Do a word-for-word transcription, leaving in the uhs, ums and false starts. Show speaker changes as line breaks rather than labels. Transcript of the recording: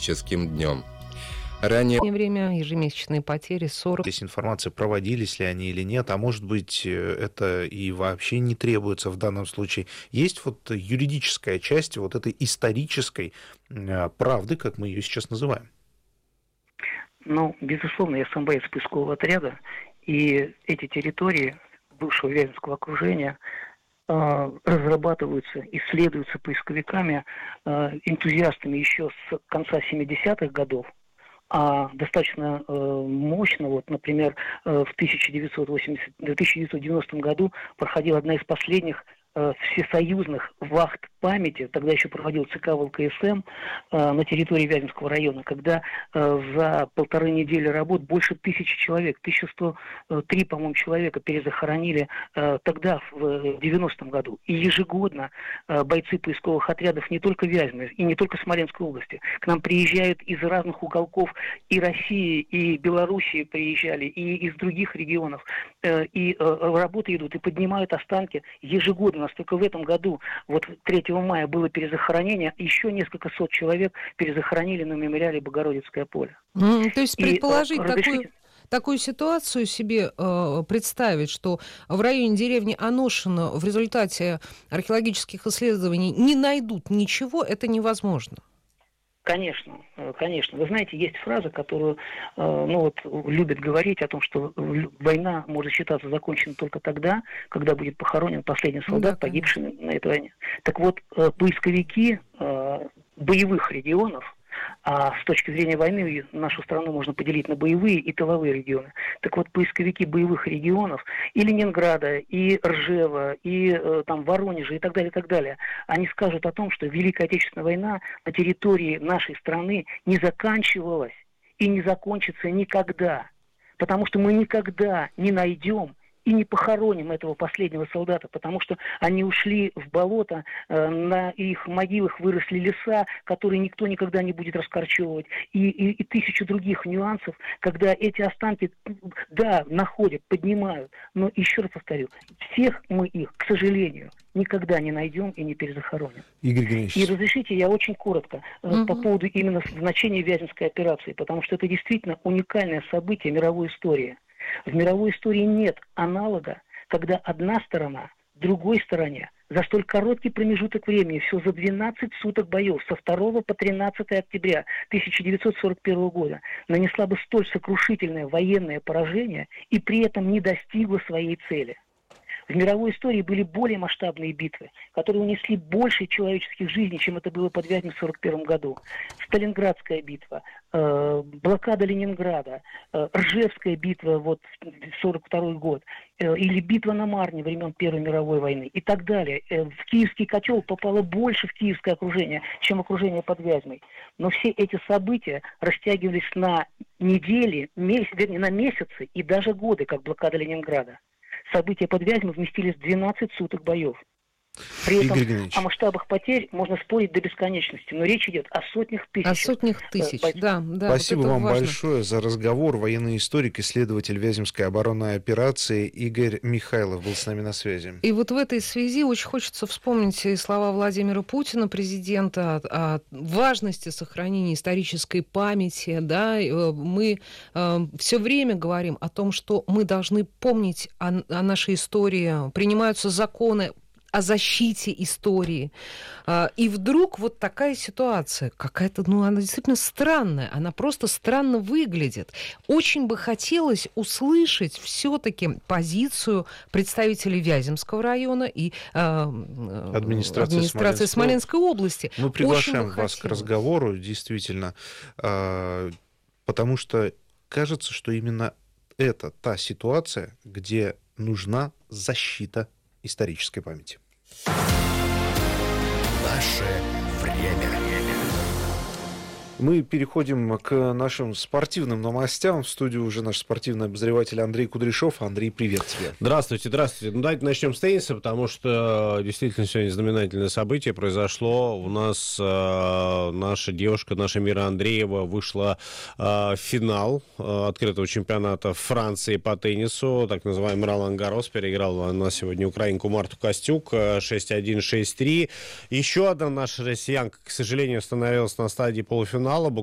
историческим днем. Ранее...
В время ежемесячные потери сорок...
Здесь информация, проводились ли они или нет, а может быть, это и вообще не требуется в данном случае. Есть вот юридическая часть вот этой исторической правды, как мы ее сейчас называем.
Ну, безусловно, я сам боец поискового отряда, и эти территории бывшего Вяземского окружения э, разрабатываются, исследуются поисковиками, э, энтузиастами еще с конца семидесятых годов. А достаточно э, мощно, вот, например, э, в тысяча девятьсот девяностом году проходила одна из последних э, всесоюзных вахт памяти, тогда еще проводил ЦК ВЛКСМ э, на территории Вяземского района, когда э, за полторы недели работ больше тысячи человек, тысяча сто три, по-моему, человека перезахоронили э, тогда, в девяностом году. И ежегодно э, бойцы поисковых отрядов не только Вязьмы и не только Смоленской области к нам приезжают из разных уголков и России, и Белоруссии приезжали, и из других регионов, э, и э, работы идут, и поднимают останки ежегодно. У нас только в этом году, вот третьего мая было перезахоронение, еще несколько сот человек перезахоронили на мемориале Богородицкое поле.
Mm, то есть предположить
и,
такую...
разрешите...
Такую ситуацию себе э, представить, что в районе деревни Аношино в результате археологических исследований не найдут ничего, это невозможно.
Конечно, конечно. Вы знаете, есть фраза, которую ну, вот, любят говорить о том, что война может считаться закончена только тогда, когда будет похоронен последний солдат, да, погибший на этой войне. Так вот, поисковики боевых регионов, а с точки зрения войны нашу страну можно поделить на боевые и тыловые регионы. Так вот, поисковики боевых регионов и Ленинграда, и Ржева, и э, там Воронежа, и так далее, и так далее, они скажут о том, что Великая Отечественная война на территории нашей страны не заканчивалась и не закончится никогда. Потому что мы никогда не найдем и не похороним этого последнего солдата, потому что они ушли в болото, э, на их могилах выросли леса, которые никто никогда не будет раскорчевывать, и, и, и тысячу других нюансов, когда эти останки, да, находят, поднимают, но еще раз повторю, всех мы их, к сожалению, никогда не найдем и не перезахороним.
Игорь Григорьевич.
И разрешите, я очень коротко угу. по поводу именно значения Вяземской операции, потому что это действительно уникальное событие мировой истории. В мировой истории нет аналога, когда одна сторона другой стороне за столь короткий промежуток времени, все за двенадцать суток боев, со второго по тринадцатое октября тысяча девятьсот сорок первого года, нанесла бы столь сокрушительное военное поражение и при этом не достигла своей цели. В мировой истории были более масштабные битвы, которые унесли больше человеческих жизней, чем это было под Вязьмой в сорок первом году. Сталинградская битва, э, блокада Ленинграда, э, Ржевская битва вот, в сорок второй год, э, или битва на Марне времен Первой мировой войны и так далее. Э, в Киевский котел попало больше в Киевское окружение, чем окружение под Вязьмой. Но все эти события растягивались на недели, месяц, вернее, на месяцы и даже годы, как блокада Ленинграда. События под Вязьмой вместились в двенадцать суток боев. При этом о масштабах потерь можно спорить до бесконечности, но речь идет о сотнях тысяч.
О сотнях тысяч, да, да.
Спасибо
вот
вам
важно.
большое за разговор. Военный историк, исследователь Вяземской оборонной операции Игорь Михайлов был с нами на связи.
И вот в этой связи очень хочется вспомнить и слова Владимира Путина, президента, о, о важности сохранения исторической памяти. Да? Мы э, все время говорим о том, что мы должны помнить о, о нашей истории, принимаются законы о защите истории. И вдруг вот такая ситуация, какая-то, ну, она действительно странная, она просто странно выглядит. Очень бы хотелось услышать все-таки позицию представителей Вяземского района и э, администрации, администрации Смоленской области.
Мы приглашаем вас к разговору, действительно, потому что кажется, что именно это та ситуация, где нужна защита исторической памяти.
Наше время.
Мы переходим к нашим спортивным новостям. В студию уже наш спортивный обозреватель Андрей Кудряшов. Андрей, привет тебе.
Здравствуйте, здравствуйте. Ну, давайте начнем с тенниса, потому что действительно сегодня знаменательное событие произошло. У нас э, наша девушка, наша Мира Андреева вышла э, в финал э, открытого чемпионата Франции по теннису, так называемый Ролан-Гаррос. Переиграла она сегодня украинку Марту Костюк шесть один, шесть три. Еще одна наша россиянка, к сожалению, остановилась на стадии полуфинала.